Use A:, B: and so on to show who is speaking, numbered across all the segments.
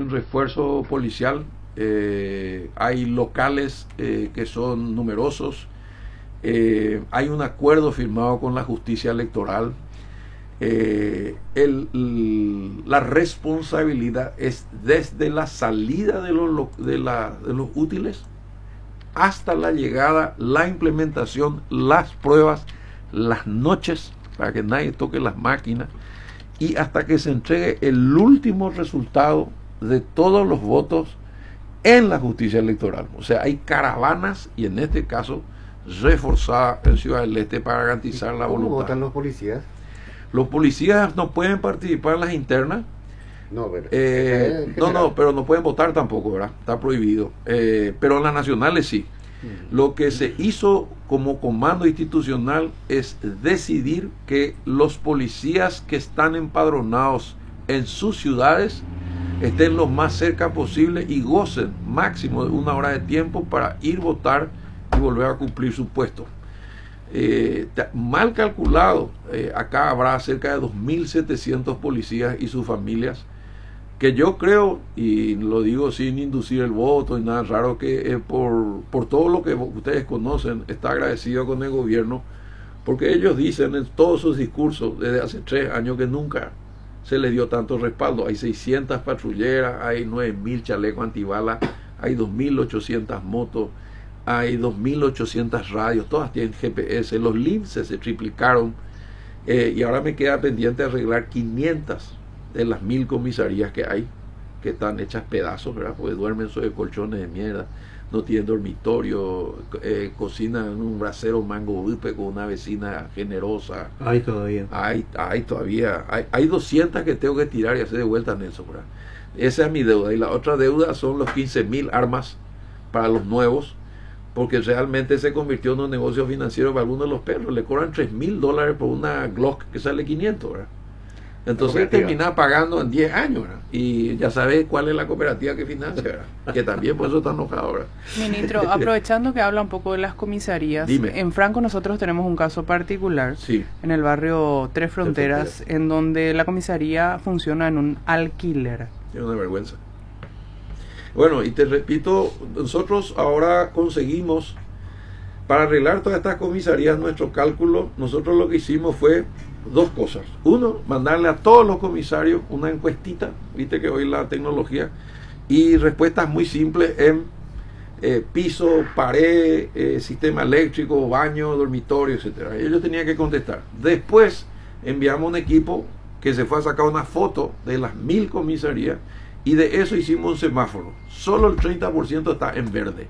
A: refuerzo policial, hay locales que son numerosos, hay un acuerdo firmado con la justicia electoral. La responsabilidad es desde la salida de los útiles hasta la llegada, la implementación, las pruebas, las noches, para que nadie toque las máquinas, y hasta que se entregue el último resultado de todos los votos en la justicia electoral. O sea, hay caravanas, y en este caso reforzada en Ciudad del Este para garantizar la voluntad.
B: ¿Cómo votan los policías?
A: Los policías no pueden participar en las internas.
B: No, pero
A: pero no pueden votar tampoco, ¿verdad? Está prohibido. Pero en las nacionales sí. Lo que se hizo como comando institucional es decidir que los policías que están empadronados en sus ciudades estén lo más cerca posible y gocen máximo de 1 hora de tiempo para ir a votar y volver a cumplir su puesto. Mal calculado, acá habrá cerca de 2.700 policías y sus familias, que yo creo, y lo digo sin inducir el voto y nada raro, que por todo lo que ustedes conocen, está agradecido con el gobierno, porque ellos dicen en todos sus discursos desde hace 3 años que nunca se les dio tanto respaldo. Hay 600 patrulleras, hay 9.000 chalecos antibalas, hay 2.800 motos, hay 2.800 radios, todas tienen GPS, los linces se triplicaron, y ahora me queda pendiente arreglar 500 de las 1.000 comisarías que hay, que están hechas pedazos, ¿verdad? Porque duermen sobre colchones de mierda, no tienen dormitorio, cocinan en un brasero mango bupe con una vecina generosa.
C: Hay todavía.
A: Hay 200 que tengo que tirar y hacer de vuelta, Nelson, ¿verdad? Esa es mi deuda. Y la otra deuda son los 15.000 armas para los nuevos, porque realmente se convirtió en un negocio financiero para algunos de los perros. Le cobran $3.000 por una Glock que sale 500, ¿verdad? Entonces termina pagando en 10 años, ¿verdad? Y ya sabes cuál es la cooperativa que financia, ¿verdad? Que también por eso está enojado ahora.
D: Ministro, aprovechando que habla un poco de las comisarías,
A: Dime.
D: En Franco nosotros tenemos un caso particular,
A: Sí.
D: en el barrio Tres Fronteras, en donde la comisaría funciona en un alquiler.
A: Es una vergüenza. Bueno, y te repito, nosotros ahora conseguimos, para arreglar todas estas comisarías, nuestro cálculo, nosotros lo que hicimos fue 2 cosas. Uno, mandarle a todos los comisarios una encuestita, viste que hoy la tecnología, y respuestas muy simples en piso, pared, sistema eléctrico, baño, dormitorio, etcétera. Ellos tenían que contestar. Después enviamos un equipo que se fue a sacar una foto de las 1.000 comisarías, y de eso hicimos un semáforo. Solo el 30% está en verde.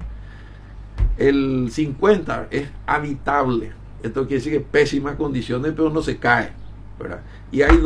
A: El 50% es habitable. Esto quiere decir que pésimas condiciones, pero no se cae, ¿verdad? Y hay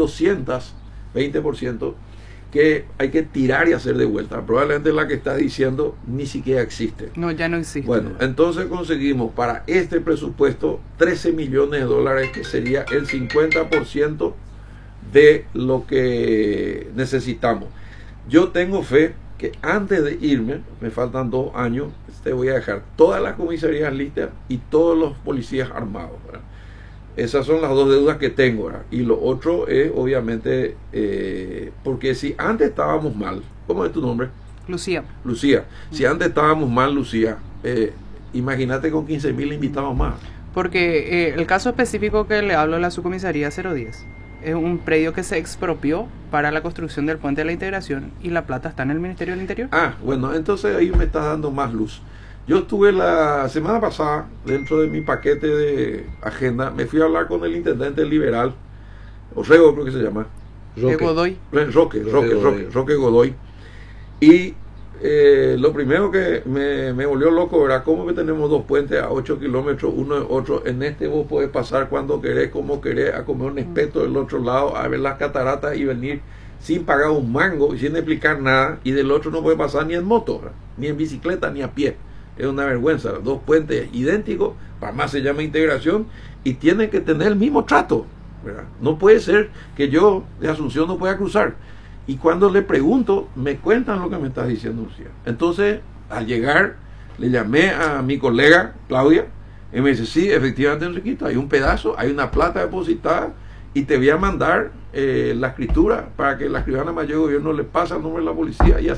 A: 220% que hay que tirar y hacer de vuelta. Probablemente la que está diciendo ni siquiera existe.
D: No, ya no existe.
A: Bueno, entonces conseguimos para este presupuesto $13 millones, que sería el 50% de lo que necesitamos. Yo tengo fe que antes de irme, me faltan 2 años, te voy a dejar todas las comisarías listas y todos los policías armados, ¿verdad? Esas son las 2 deudas que tengo, ¿verdad? Y lo otro es, obviamente, porque si antes estábamos mal, ¿cómo es tu nombre?
D: Lucía.
A: Lucía. Si antes estábamos mal, Lucía, imagínate con 15.000 invitados más.
D: Porque el caso específico que le hablo de la subcomisaría 010 es un predio que se expropió para la construcción del puente de la integración y la plata está en el Ministerio del Interior.
A: Ah, bueno, entonces ahí me estás dando más luz. Yo estuve la semana pasada, dentro de mi paquete de agenda, me fui a hablar con el intendente liberal, Orrego creo que se llama.
D: Godoy.
A: Roque Godoy. Y lo primero que me volvió loco era cómo que tenemos 2 puentes a 8 kilómetros uno de otro. En este vos podés pasar cuando querés, como querés, a comer un espeto del otro lado, a ver las cataratas y venir sin pagar un mango y sin explicar nada. Y del otro no puede pasar ni en moto, ¿verdad? Ni en bicicleta, ni a pie. Es una vergüenza. 2 puentes idénticos, para más se llama integración, y tienen que tener el mismo trato, ¿verdad? No puede ser que yo de Asunción no pueda cruzar. Y cuando le pregunto, me cuentan lo que me está diciendo Lucía. Entonces, al llegar, le llamé a mi colega Claudia, y me dice, sí, efectivamente, Enriquito, hay un pedazo, hay una plata depositada, y te voy a mandar la escritura para que la escribana mayor de gobierno le pase al nombre de la policía, y